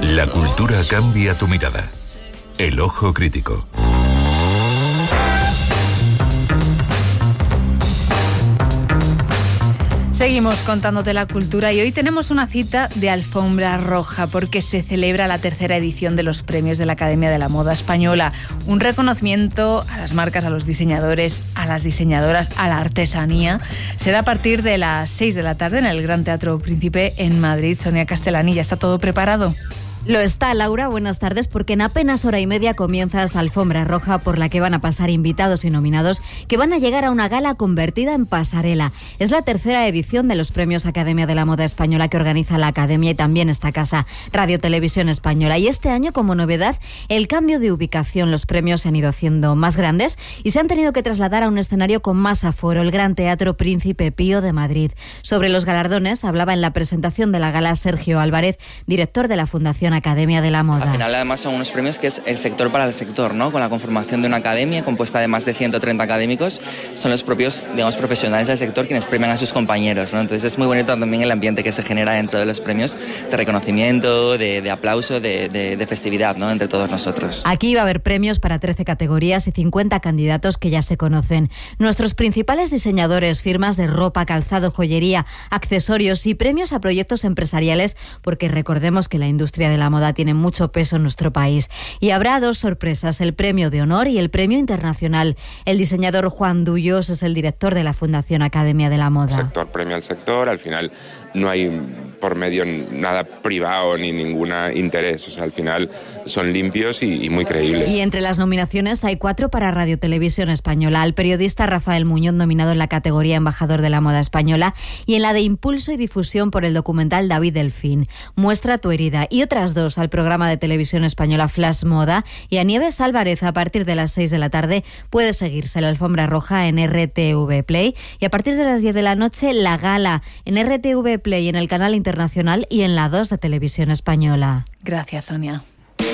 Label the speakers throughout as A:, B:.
A: La cultura cambia tu mirada. El ojo crítico.
B: Seguimos contándote la cultura y hoy tenemos una cita de alfombra roja porque se celebra la tercera edición de los premios de la Academia de la Moda Española. Un reconocimiento a las marcas, a los diseñadores, a las diseñadoras, a la artesanía. Será a partir de las 6 de la tarde en el Gran Teatro Príncipe en Madrid. Sonia Castellani, ¿ya está todo preparado?
C: Lo está, Laura, buenas tardes, porque en apenas hora y media comienza esa alfombra roja por la que van a pasar invitados y nominados que van a llegar a una gala convertida en pasarela. Es la tercera edición de los Premios Academia de la Moda Española que organiza la Academia y también esta casa, Radio Televisión Española. Y este año, como novedad, el cambio de ubicación. Los premios se han ido haciendo más grandes y se han tenido que trasladar a un escenario con más aforo, el Gran Teatro Príncipe Pío de Madrid. Sobre los galardones hablaba en la presentación de la gala Sergio Álvarez, director de la Fundación Academia de la Moda.
D: Al final, además, son unos premios que es el sector para el sector, ¿no? Con la conformación de una academia compuesta de más de 130 académicos, son los propios, digamos, profesionales del sector quienes premian a sus compañeros, ¿no? Entonces es muy bonito también el ambiente que se genera dentro de los premios, de reconocimiento, de aplauso, de festividad, ¿no? Entre todos nosotros.
C: Aquí va a haber premios para 13 categorías y 50 candidatos que ya se conocen. Nuestros principales diseñadores, firmas de ropa, calzado, joyería, accesorios y premios a proyectos empresariales, porque recordemos que la industria de la moda tiene mucho peso en nuestro país. Y habrá dos sorpresas, el premio de honor y el premio internacional. El diseñador Juan Dullos es el director de la Fundación Academia de la Moda.
E: El sector premia al sector, al final no hay por medio nada privado ni ningún interés, o sea, al final son limpios y muy creíbles.
C: Y entre las nominaciones hay 4 para Radio Televisión Española, al periodista Rafael Muñoz, nominado en la categoría Embajador de la Moda Española, y en la de Impulso y Difusión por el documental David Delfín, Muestra tu herida, y otras 2 al programa de Televisión Española Flash Moda. Y a Nieves Álvarez, a partir de las 6 de la tarde puede seguirse la alfombra roja en RTV Play, y a partir de las 10 de la noche la gala en RTV Play, en el canal internacional y en la 2 de Televisión Española.
B: Gracias, Sonia.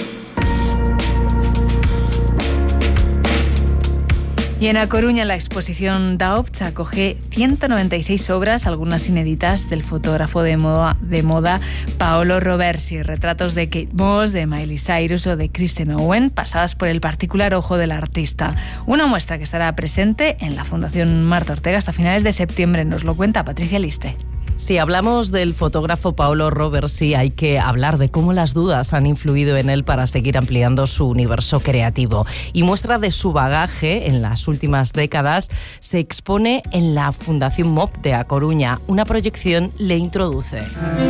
B: Y en A Coruña, la exposición Daopt acoge 196 obras, algunas inéditas, del fotógrafo de moda Paolo Roversi, retratos de Kate Moss, de Miley Cyrus o de Kristen Owen, pasadas por el particular ojo del artista. Una muestra que estará presente en la Fundación Marta Ortega hasta finales de septiembre. Nos lo cuenta Patricia Liste.
F: Si hablamos del fotógrafo Paolo Roversi, hay que hablar de cómo las dudas han influido en él para seguir ampliando su universo creativo. Y muestra de su bagaje en las últimas décadas se expone en la Fundación MOP de A Coruña. Una proyección le introduce.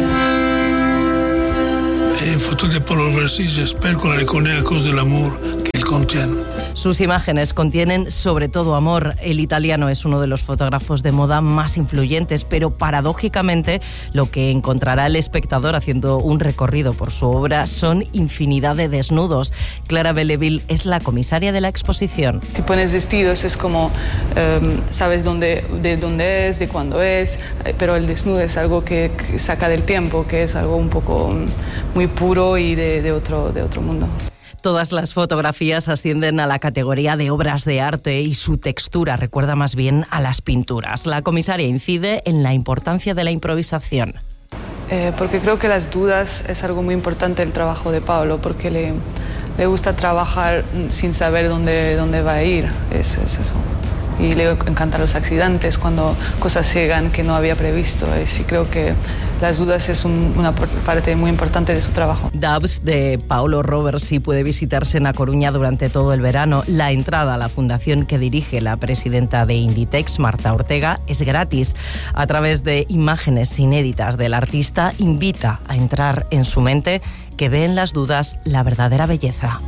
G: Foto de Paolo Roversi, j'espère qu'on la reconnaît à cause de l'amour qu'il contient.
F: Sus imágenes contienen sobre todo amor. El italiano es uno de los fotógrafos de moda más influyentes, pero paradójicamente lo que encontrará el espectador haciendo un recorrido por su obra son infinidad de desnudos. Clara Belleville es la comisaria de la exposición.
H: Si pones vestidos es como sabes de dónde es, de cuándo es, pero el desnudo es algo que saca del tiempo, que es algo un poco muy puro y de otro mundo.
F: Todas las fotografías ascienden a la categoría de obras de arte y su textura recuerda más bien a las pinturas. La comisaria incide en la importancia de la improvisación.
H: Porque creo que las dudas es algo muy importante del trabajo de Paolo, porque le gusta trabajar sin saber dónde va a ir. Es eso. Y le encantan los accidentes, cuando cosas llegan que no había previsto. Y creo que las dudas es una parte muy importante de su trabajo.
F: Dabs de Paolo Roversi puede visitarse en A Coruña durante todo el verano. La entrada a la fundación que dirige la presidenta de Inditex, Marta Ortega, es gratis. A través de imágenes inéditas del artista, invita a entrar en su mente, que ve en las dudas la verdadera belleza.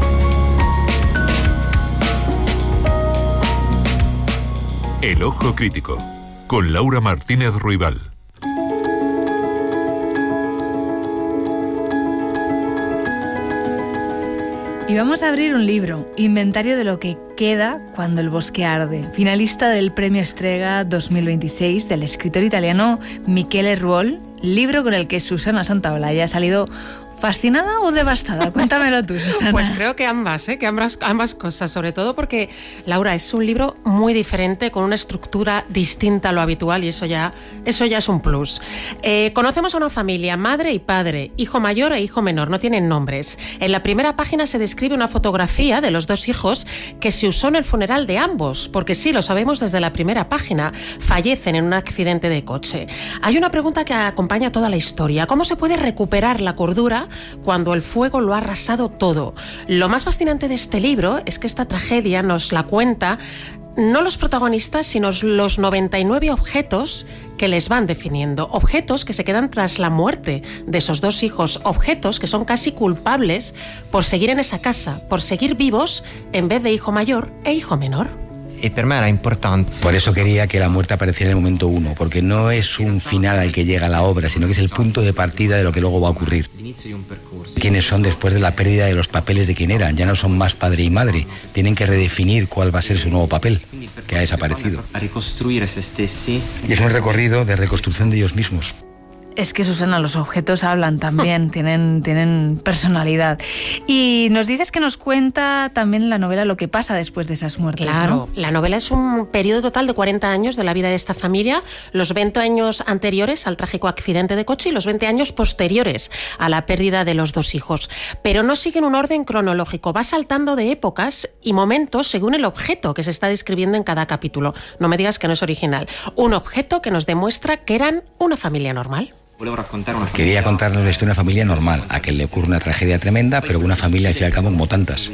A: El ojo crítico, con Laura Martínez Ruibal.
B: Y vamos a abrir un libro, Inventario de lo que queda cuando el bosque arde, finalista del Premio Estrega 2026 del escritor italiano Michele Ruol, libro con el que Susana Santaolalla ha salido ¿fascinada o devastada? Cuéntamelo tú, Susana.
I: Pues creo que ambas, que ambas cosas, sobre todo porque, Laura, es un libro muy diferente, con una estructura distinta a lo habitual, y eso ya es un plus. Conocemos a una familia, madre y padre, hijo mayor e hijo menor, no tienen nombres. En la primera página se describe una fotografía de los dos hijos que se usó en el funeral de ambos, porque sí, lo sabemos desde la primera página, fallecen en un accidente de coche. Hay una pregunta que acompaña toda la historia: ¿cómo se puede recuperar la cordura cuando el fuego lo ha arrasado todo? Lo más fascinante de este libro es que esta tragedia nos la cuenta no los protagonistas, sino los 99 objetos que les van definiendo, objetos que se quedan tras la muerte de esos dos hijos, objetos que son casi culpables por seguir en esa casa, por seguir vivos en vez de hijo mayor e hijo menor.
J: Y para mí era importante.
K: Por eso quería que la muerte apareciera en el momento 1, porque no es un final al que llega la obra, sino que es el punto de partida de lo que luego va a ocurrir. Quiénes son después de la pérdida de los papeles de quien eran, ya no son más padre y madre, tienen que redefinir cuál va a ser su nuevo papel, que ha desaparecido. Y es un recorrido de reconstrucción de ellos mismos.
B: Es que, Susana, los objetos hablan también, tienen personalidad. Y nos dices que nos cuenta también la novela lo que pasa después de esas muertes,
I: claro,
B: ¿no?
I: La novela es un periodo total de 40 años de la vida de esta familia, los 20 años anteriores al trágico accidente de coche y los 20 años posteriores a la pérdida de los dos hijos. Pero no siguen un orden cronológico, va saltando de épocas y momentos según el objeto que se está describiendo en cada capítulo. No me digas que no es original. Un objeto que nos demuestra que eran una familia normal.
K: Quería contarnos la historia de una familia normal, a quien le ocurre una tragedia tremenda, pero una familia al fin y al cabo como tantas.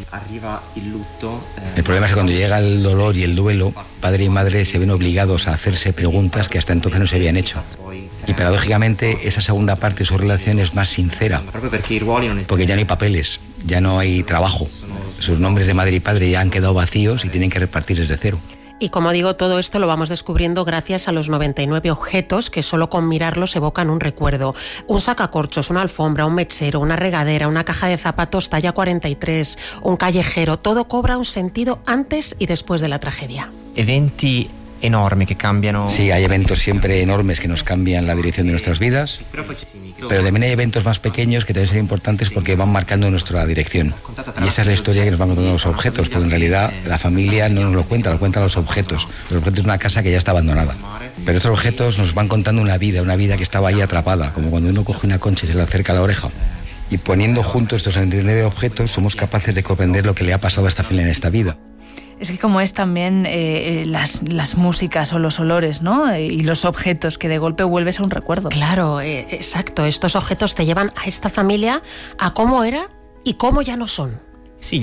K: El problema es que cuando llega el dolor y el duelo, padre y madre se ven obligados a hacerse preguntas que hasta entonces no se habían hecho. Y paradójicamente esa segunda parte de su relación es más sincera, porque ya no hay papeles, ya no hay trabajo. Sus nombres de madre y padre ya han quedado vacíos y tienen que repartir desde cero.
I: Y como digo, todo esto lo vamos descubriendo gracias a los 99 objetos que solo con mirarlos evocan un recuerdo. Un sacacorchos, una alfombra, un mechero, una regadera, una caja de zapatos talla 43, un callejero. Todo cobra un sentido antes y después de la tragedia.
J: Eventi enormes que cambian.
K: Sí, hay eventos siempre enormes que nos cambian la dirección de nuestras vidas, pero también hay eventos más pequeños que deben ser importantes porque van marcando nuestra dirección. Y esa es la historia que nos van contando los objetos, porque en realidad la familia no nos lo cuentan los objetos. Los objetos de una casa que ya está abandonada. Pero estos objetos nos van contando una vida que estaba ahí atrapada, como cuando uno coge una concha y se le acerca a la oreja. Y poniendo juntos estos 99 objetos somos capaces de comprender lo que le ha pasado a esta familia en esta vida.
B: Es que como es también las músicas o los olores, ¿no? Y los objetos, que de golpe vuelves a un recuerdo.
I: Claro, exacto. Estos objetos te llevan a esta familia a cómo era y cómo ya no son.
J: Sí,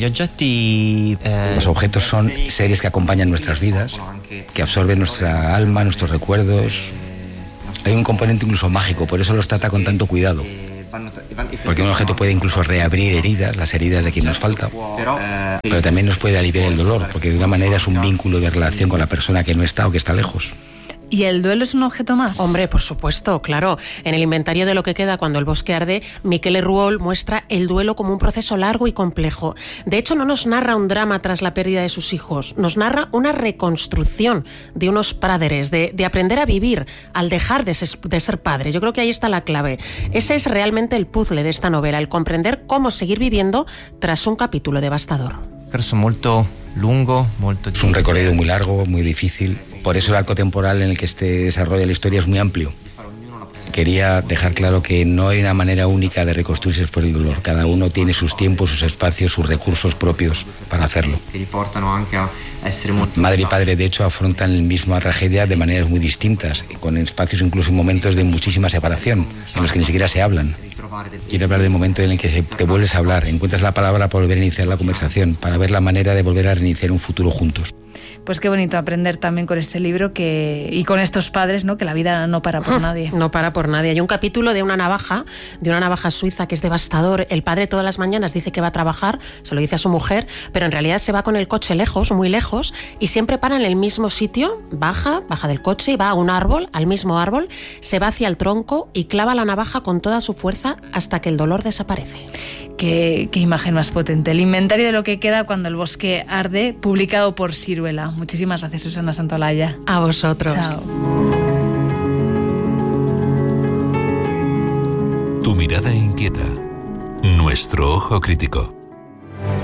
J: los
K: objetos son seres que acompañan nuestras vidas, que absorben nuestra alma, nuestros recuerdos. Hay un componente incluso mágico, por eso los trata con tanto cuidado. Porque un objeto puede incluso reabrir heridas, las heridas de quien nos falta, pero también nos puede aliviar el dolor, porque de una manera es un vínculo de relación con la persona que no está o que está lejos.
B: ¿Y el duelo es un objeto más?
I: Hombre, por supuesto, claro. En el inventario de lo que queda cuando el bosque arde, Michele Ruol muestra el duelo como un proceso largo y complejo. De hecho, no nos narra un drama tras la pérdida de sus hijos, nos narra una reconstrucción de unos padres, de aprender a vivir al dejar de ser padre. Yo creo que ahí está la clave. Ese es realmente el puzzle de esta novela, el comprender cómo seguir viviendo tras un capítulo devastador.
J: Es
K: un recorrido muy largo, muy difícil. Por eso el arco temporal en el que desarrolla la historia es muy amplio. Quería dejar claro que no hay una manera única de reconstruirse después del dolor. Cada uno tiene sus tiempos, sus espacios, sus recursos propios para hacerlo. Madre y padre, de hecho, afrontan la misma tragedia de maneras muy distintas, con espacios incluso en momentos de muchísima separación, en los que ni siquiera se hablan. Quiero hablar del momento en el que te vuelves a hablar, encuentras la palabra para volver a iniciar la conversación, para ver la manera de volver a reiniciar un futuro juntos.
B: Pues qué bonito aprender también con este libro y con estos padres, ¿no? Que la vida no para por nadie.
I: No para por nadie. Hay un capítulo de una navaja suiza que es devastador. El padre todas las mañanas dice que va a trabajar, se lo dice a su mujer, pero en realidad se va con el coche lejos, muy lejos, y siempre para en el mismo sitio, baja del coche y va a un árbol, al mismo árbol, se va hacia el tronco y clava la navaja con toda su fuerza hasta que el dolor desaparece.
B: Qué imagen más potente. El inventario de lo que queda cuando el bosque arde, publicado por Siruela. Muchísimas gracias, Susana Santolaya.
I: A vosotros.
B: Chao.
A: Tu mirada inquieta. Nuestro ojo crítico.